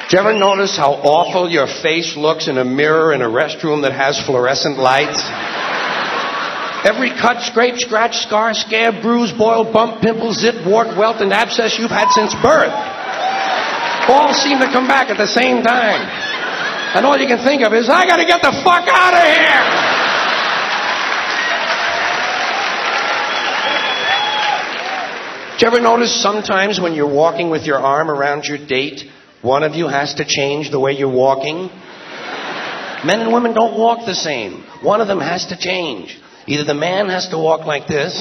Do you ever notice how awful your face looks in a mirror in a restroom that has fluorescent lights? Every cut, scrape, scratch, scar, scab, bruise, boil, bump, pimple, zit, wart, welt, and abscess you've had since birth all seem to come back at the same time. And all you can think of is, I gotta get the fuck out of here! Do you ever notice sometimes when you're walking with your arm around your date, one of you has to change the way you're walking? Men and women don't walk the same. One of them has to change. Either the man has to walk like this,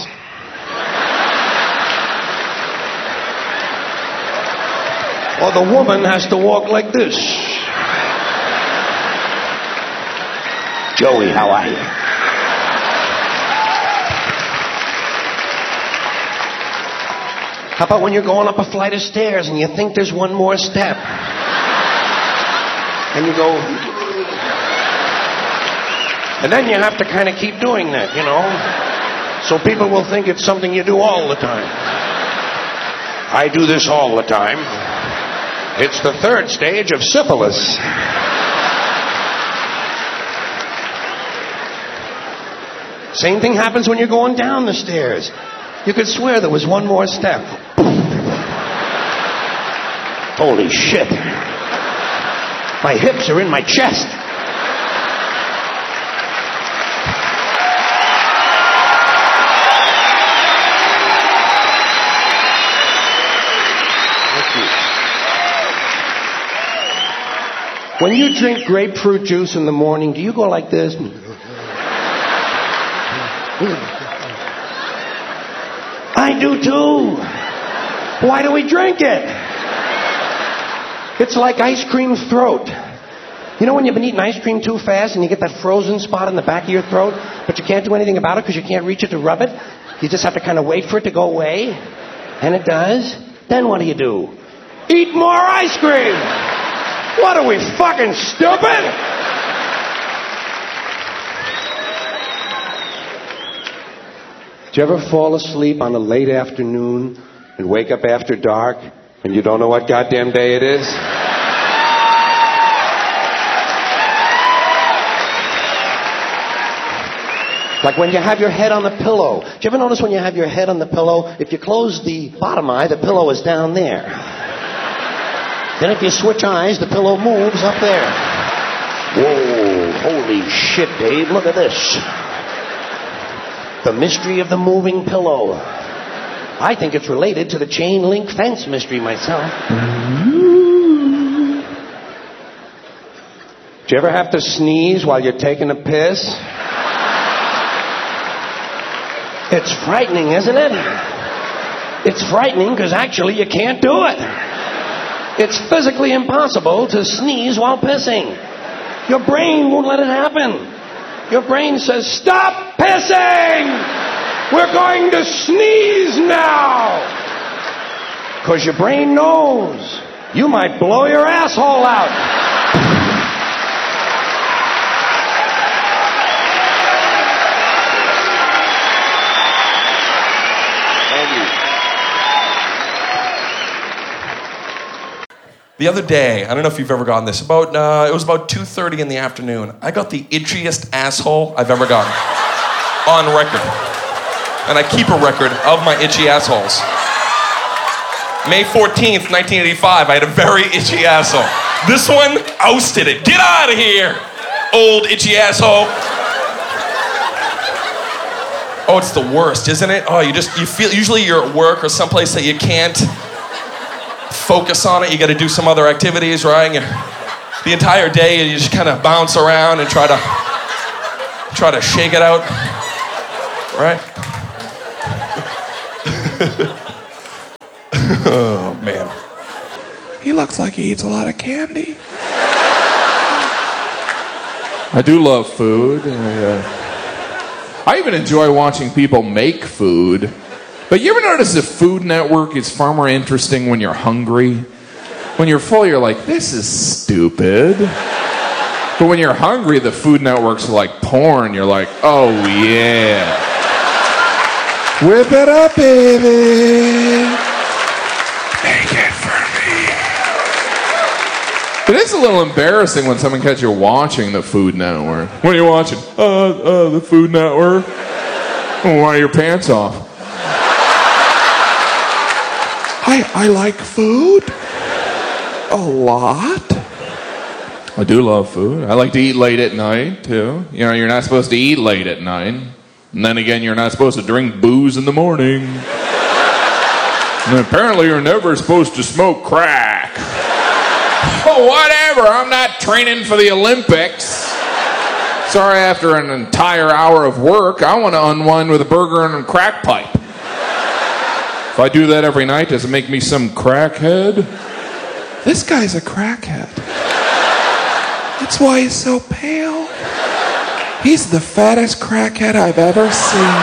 or the woman has to walk like this. Joey, how are you? How about when you're going up a flight of stairs and you think there's one more step? And you go... And then you have to kind of keep doing that, you know? So people will think it's something you do all the time. I do this all the time. It's the third stage of syphilis. Same thing happens when you're going down the stairs. You could swear there was one more step. Holy shit. My hips are in my chest. When you drink grapefruit juice in the morning, do you go like this? I do too. Why do we drink it? It's like ice cream throat. You know when you've been eating ice cream too fast and you get that frozen spot in the back of your throat, but you can't do anything about it because you can't reach it to rub it? You just have to kind of wait for it to go away. And it does. Then what do? Eat more ice cream. What are we, fucking stupid? Do you ever fall asleep on a late afternoon and wake up after dark and you don't know what goddamn day it is? Like when you have your head on the pillow. Do you ever notice when you have your head on the pillow, if you close the bottom eye, the pillow is down there. Then if you switch eyes, the pillow moves up there. Whoa, holy shit, Dave, look at this. The mystery of the moving pillow. I think it's related to the chain link fence mystery myself. Do you ever have to sneeze while you're taking a piss? It's frightening, isn't it? It's frightening because actually you can't do it. It's physically impossible to sneeze while pissing. Your brain won't let it happen. Your brain says, stop pissing! We're going to sneeze now! Because your brain knows you might blow your asshole out. The other day, I don't know if you've ever gotten this, it was about 2:30 in the afternoon. I got the itchiest asshole I've ever gotten. On record. And I keep a record of my itchy assholes. May 14th, 1985, I had a very itchy asshole. This one ousted it. Get out of here, old itchy asshole. Oh, it's the worst, isn't it? Oh, you feel, usually you're at work or someplace that you can't focus on it. You got to do some other activities, right? And the entire day you just kind of bounce around and try to shake it out, right? Oh man, he looks like he eats a lot of candy. I do love food. I even enjoy watching people make food. But you ever notice the Food Network is far more interesting when you're hungry? When you're full, you're like, this is stupid. But when you're hungry, the Food Network's like porn. You're like, oh yeah. Whip it up, baby. Make it for me. It is a little embarrassing when someone catches you watching the Food Network. What are you watching? The Food Network. Oh, why are your pants off? I like food a lot. I do love food. I like to eat late at night, too. You know, you're not supposed to eat late at night. And then again, you're not supposed to drink booze in the morning. And apparently, you're never supposed to smoke crack. Oh, whatever. I'm not training for the Olympics. Sorry, after an entire hour of work, I want to unwind with a burger and a crack pipe. If I do that every night, does it make me some crackhead? This guy's a crackhead. That's why he's so pale. He's the fattest crackhead I've ever seen.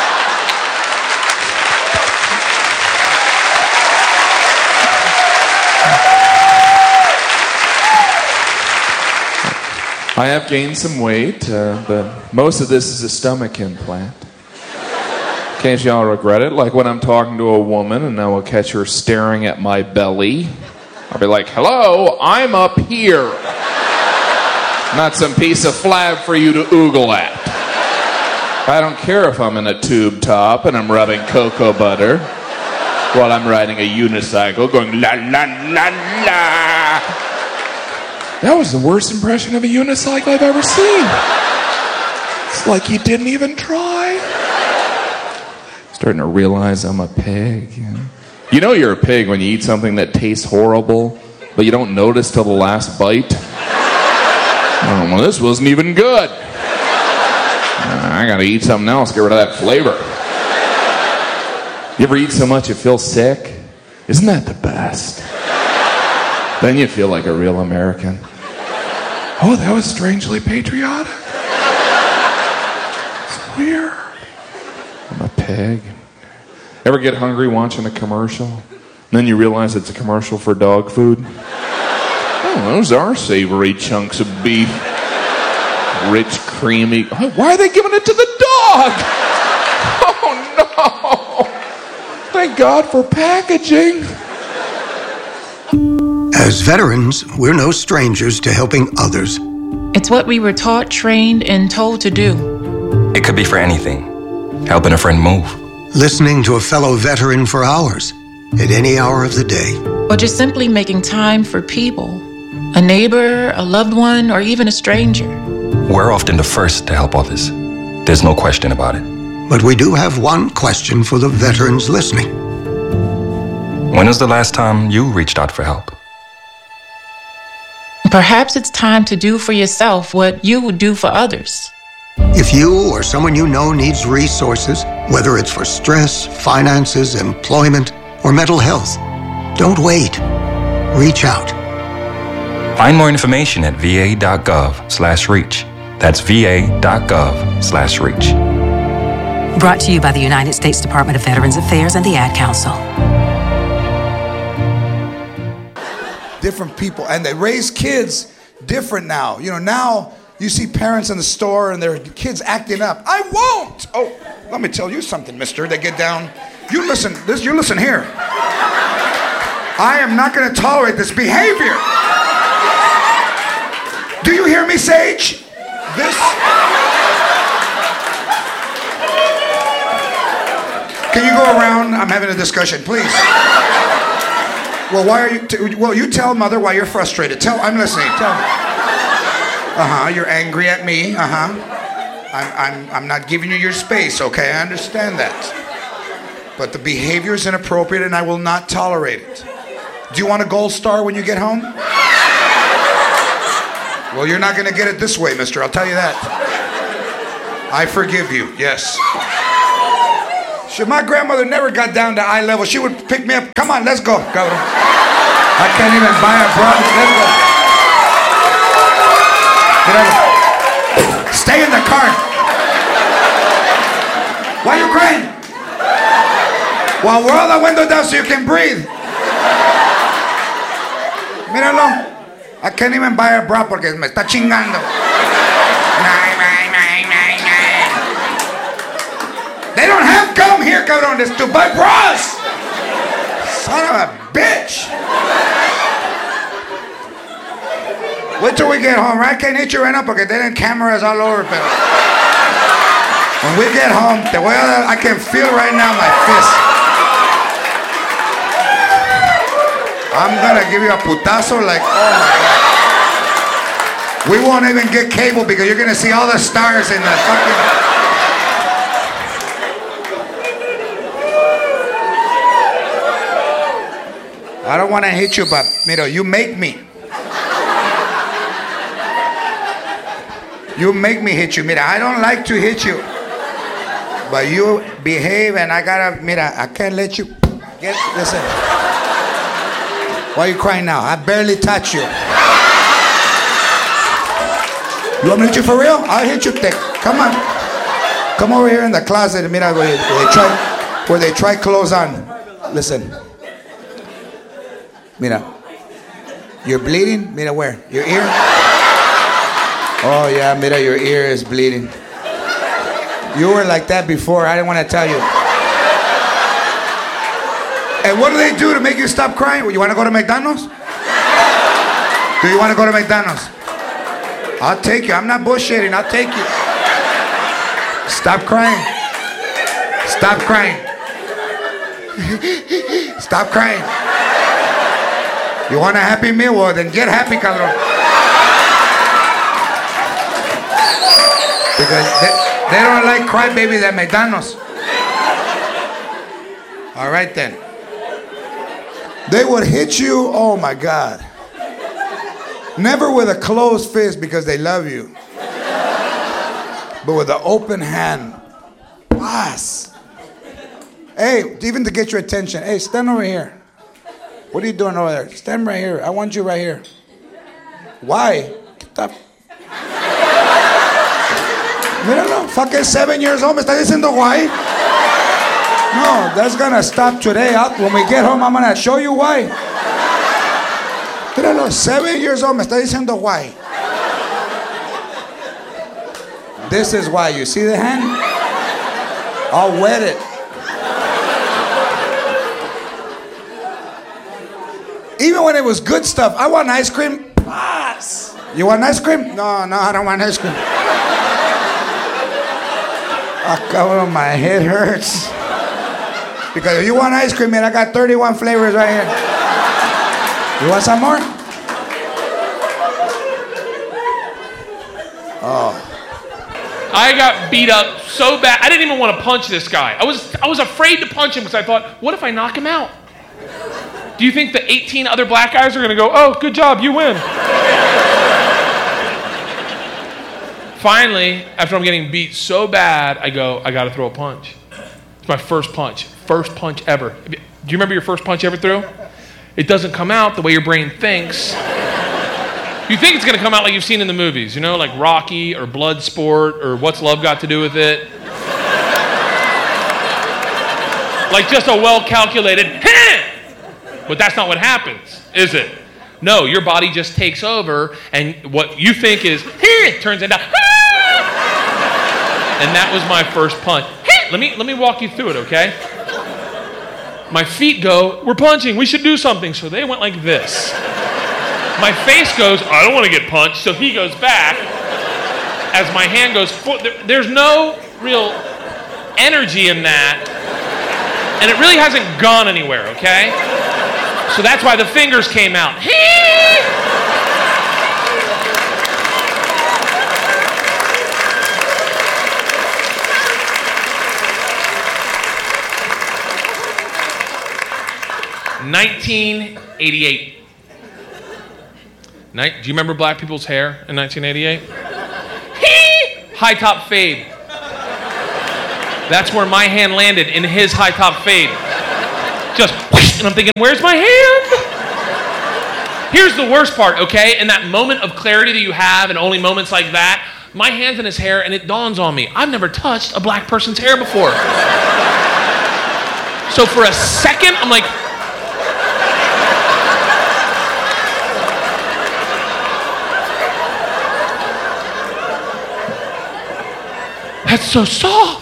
I have gained some weight, but most of this is a stomach implant. In case y'all regret it, like when I'm talking to a woman and I will catch her staring at my belly, I'll be like, hello, I'm up here. Not some piece of flab for you to oogle at. I don't care if I'm in a tube top and I'm rubbing cocoa butter while I'm riding a unicycle going la la la la. That was the worst impression of a unicycle I've ever seen. It's like he didn't even try. Starting to realize I'm a pig. You know you're a pig when you eat something that tastes horrible, but you don't notice till the last bite. Oh, well, this wasn't even good. I gotta eat something else, get rid of that flavor. You ever eat so much you feel sick? Isn't that the best? Then you feel like a real American. Oh, that was strangely patriotic. It's weird. I'm a pig. Ever get hungry watching a commercial? And then you realize it's a commercial for dog food? Oh, those are savory chunks of beef. Rich, creamy. Why are they giving it to the dog? Oh, no. Thank God for packaging. As veterans, we're no strangers to helping others. It's what we were taught, trained, and told to do. It could be for anything. Helping a friend move. Listening to a fellow veteran for hours, at any hour of the day. Or just simply making time for people. A neighbor, a loved one, or even a stranger. We're often the first to help others. There's no question about it. But we do have one question for the veterans listening. When was the last time you reached out for help? Perhaps it's time to do for yourself what you would do for others. If you or someone you know needs resources, whether it's for stress, finances, employment, or mental health, don't wait. Reach out. Find more information at va.gov/reach. That's va.gov/reach. Brought to you by the United States Department of Veterans Affairs and the Ad Council. Different people, and they raise kids different now. You know, now you see parents in the store and their kids acting up. I won't! Oh, let me tell you something, mister. They get down. You listen here. I am not going to tolerate this behavior. Do you hear me, Sage? This. Can you go around? I'm having a discussion, please. Well, why are you? Well, you tell mother why you're frustrated. I'm listening. Tell. You're angry at me. I'm not giving you your space. Okay, I understand that. But the behavior is inappropriate, and I will not tolerate it. Do you want a gold star when you get home? Well, you're not going to get it this way, mister. I'll tell you that. I forgive you. Yes. My grandmother never got down to eye level. She would pick me up. Come on, let's go. I can't even buy a bra. Let's go. Get over. Stay in the car. Why are you crying? Well, roll the window down so you can breathe. Míralo. I can't even buy a bra porque me está chingando. They don't have gum here, cabrones, to buy bras. Son of a bitch. Wait till we get home. I can't hit you right now porque tienen cameras all over. Pero when we get home, I can feel right now my fist. I'm gonna give you a putazo like, oh my God. We won't even get cable because you're gonna see all the stars in the fucking... I don't want to hit you, but you make me. You make me hit you. I don't like to hit you. But you behave and I gotta, I can't let you listen. Why are you crying now? I barely touch you. You want me to hit you for real? I'll hit you thick. Come on. Come over here in the closet, where they try clothes on. Listen. You're bleeding? Where? Your ear? Oh yeah, your ear is bleeding. You were like that before, I didn't want to tell you. And what do they do to make you stop crying? You want to go to McDonald's? Do you want to go to McDonald's? I'll take you, I'm not bullshitting, I'll take you. Stop crying. Stop crying. Stop crying. You want a Happy Meal? Well, then get happy, cabrón. Because they don't like crybabies at McDonald's. All right, then. They would hit you, oh my God. Never with a closed fist because they love you. But with an open hand. Pass. Hey, even to get your attention. Hey, stand over here. What are you doing over there? Stand right here. I want you right here. Why? Stop. Míralo, fucking 7 years old. ¿Me está diciendo why? No, that's gonna stop today. When we get home, I'm gonna show you why. Míralo, 7 years old. Me está diciendo why. This is why. You see the hand? I'll wet it. Even when it was good stuff, I want ice cream. Pass. You want ice cream? No, I don't want ice cream. Oh, my head hurts. Because if you want ice cream, man, I got 31 flavors right here. You want some more? Oh. I got beat up so bad. I didn't even want to punch this guy. I was afraid to punch him because I thought, what if I knock him out? Do you think the 18 other black guys are going to go, oh, good job, you win? Finally, after I'm getting beat so bad, I go, I got to throw a punch. It's my first punch ever. Do you remember your first punch you ever threw? It doesn't come out the way your brain thinks. You think it's going to come out like you've seen in the movies, like Rocky or Bloodsport or What's Love Got to Do with It? Like just a well-calculated, but that's not what happens, is it? No, your body just takes over, and what you think is, turns into, and that was my first punch. Let me walk you through it, okay? My feet go, we're punching, we should do something. So they went like this. My face goes, I don't want to get punched, so he goes back. As my hand goes forward, there's no real energy in that, and it really hasn't gone anywhere, okay? So that's why the fingers came out. 1988. Do you remember black people's hair in 1988? High top fade. That's where my hand landed, in his high top fade. Just whoosh, and I'm thinking, where's my hand? Here's the worst part, okay? In that moment of clarity that you have, and only moments like that, my hand's in his hair, and it dawns on me, I've never touched a black person's hair before. So for a second, I'm like, that's so soft.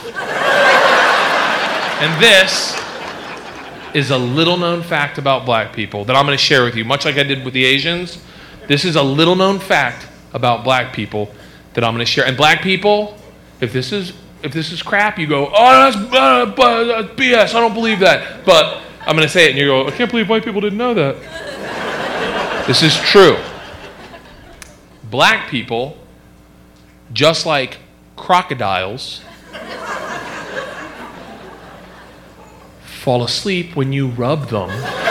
And this is a little known fact about black people that I'm going to share with you, much like I did with the Asians. This is a little known fact about black people that I'm going to share. And black people, if this is crap, you go, oh, that's BS. I don't believe that. But I'm going to say it, and you go, I can't believe white people didn't know that. This is true. Black people, just like crocodiles, fall asleep when you rub them.